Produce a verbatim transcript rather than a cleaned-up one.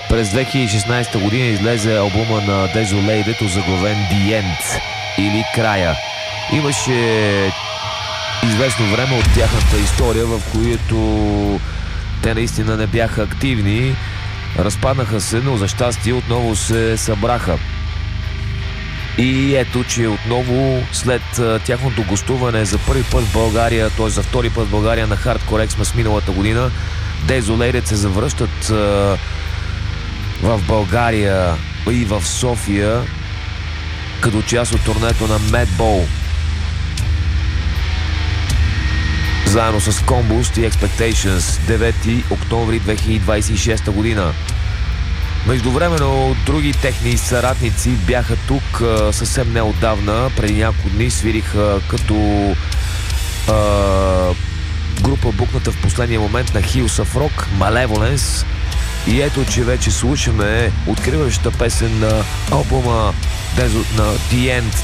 През две хиляди и шестнадесета година излезе албума на Desolated, озаглавен The End или Края. Имаше известно време от тяхната история, в което те наистина не бяха активни. Разпаднаха се, но за щастие отново се събраха. И ето, че отново след тяхното гостуване за първи път в България, т.е. за втори път в България на Hardcore Xmas миналата година, Desolated се завръщат а, в България и в София като част от турнето на Madball, заедно с Combust и Expectations, девети октомври две хиляди двадесет и шеста година. Междувременно други техни съратници бяха тук а, съвсем неотдавна, преди няколко дни свириха като а, група букната в последния момент на Hills of Rock, Malevolence. И ето, че вече слушаме откриващата песен на албума на The End